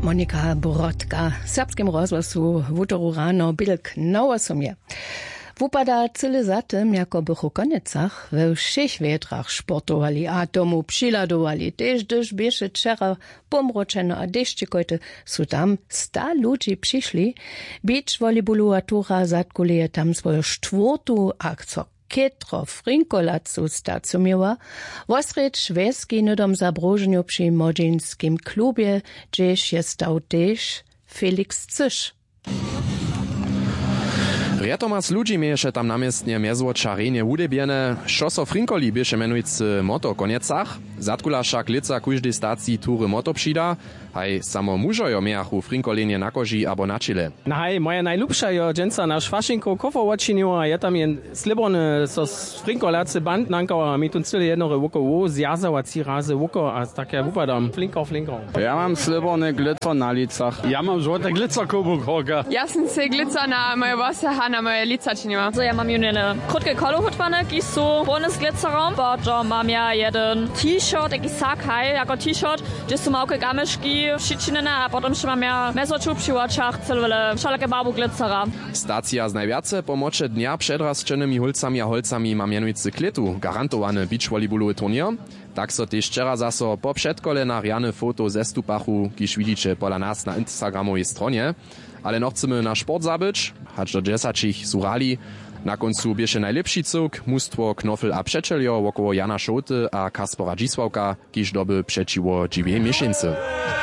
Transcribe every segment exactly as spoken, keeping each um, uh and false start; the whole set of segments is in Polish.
Monika Brodka. W serbskim rozhlasu w utoru rano bilk na osumie. Wupada cyle za tym, jako bych u koniecach we všech wietrach sportowali, a tomu přiladowali. Tež, gdyż bieše wczera pomroczeno, a deszczykojte su tam sta ludzi przyszli. Beach volleyballuratura zatkuleje tam swoją czwartą akcję. Kietro Frinkolacu stacjomiła, wosred szwedzki nudom zabrożeniu przy młodzieńskim klubie, gdzieś jest stał też Felix Cysz. Rjetomas ludzi mieješe tam namiestnie mezło czarenie udebiene, šoso Frinkoli bieše menujcy moto koniecach, zatkula však lica kujdy stacji tury moto přida, haj samo mužojo mejachu Frinkolenie na koži abo na čile. No hej, moja najlubša jo dženca na švašinku kofo odčinila, je tam jen slibone so s Frinkolace band nankała, mi tu cyle jednore woko wo zjazała ci razy woko, a takie wupadam, flinko, flinko. Ja mam slibone glitzer na licach. Ja mam złote glitzerkubuk, hoga. Ja sam se glitzer na moje włosy, a na moje lica činila. So, ja mam ju eine krótkie kolo hutwane, ki su bonus glitzerom, bo mam ja jeden t-shirt, taki sak, hej, jako t-shirt, gdzie su małke gamyszki przyčinene, a potem jeszcze mam ja mesoču przy oczach, cyle wszelakie barbu glitzera. Stacja z najwiace pomocze dnia przed rozczonymi hulcami a holcami ma mianujcy kletu, garantowany beach volleyballowy turnier. Tak so też wczera zaso po przedkole na riane foto ze stupachu, kiż widzicie pola nas na Instagramowej stronie. Ale no chcemy na sport zabyć, hacz do dziesacich surali. Na końcu bieše najlepszy cuk, mustwo Knofel a Przeczeljo wokoło Jana Szołty a Kaspora Dzisławka, kiż doby przeciwo dziwiej miesięcy.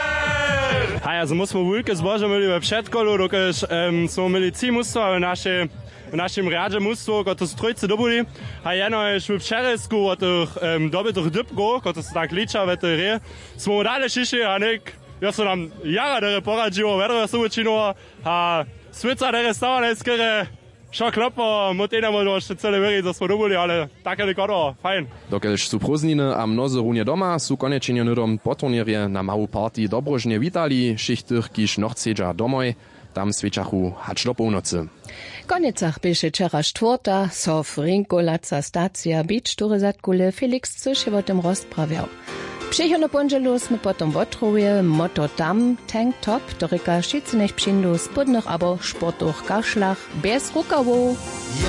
Hej, also musimy wulke zboże mieli we przedkolu, dokiż um, są mieli ci mustwa w nasze w naszym radzie mustwo, kot to strojce dobuli. A jeno już w Przerysku od tych um, dobytych dybko, kot to tak licza w tej rie. Smo dalej šiši, a nek ja sam nam jara dere poradziło, wedre su učinilo, a svica dere stava neskere, šo klopo, motena možno še cele veri, da smo dobili, ale tako nekodo, fajn. Dokelž su prózdniny a mnozy runie doma, su konečenje nudom po turnierje na mału party dobrožne witali, šichtych kiž nochcedža domoj, tam svečachu hač do północy. Koniecach bieše wczera czwarta, so Frinkolaca stacja beach tury zatkule Felix Cysz je o tym rozprawiał. Przyjechano pondzielu sme potom wotruje, moto tam, tank top, doryka šicinech pšindu, spodnych abo športoch kašlach, bez rukawów.